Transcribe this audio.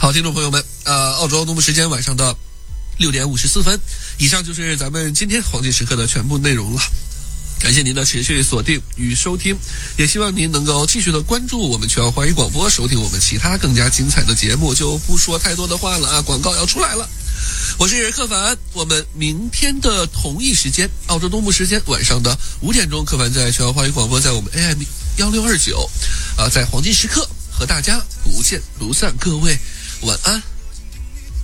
好，听众朋友们，澳洲东部时间晚上的6点54分，以上就是咱们今天黄金时刻的全部内容了。感谢您的持续锁定与收听，也希望您能够继续的关注我们全澳华语广播，收听我们其他更加精彩的节目。就不说太多的话了啊，广告要出来了。我是柯凡，我们明天的同一时间，澳洲东部时间晚上的5点钟，柯凡在全澳华语广播，在我们 AM 1629，在黄金时刻和大家不见不散。各位晚安。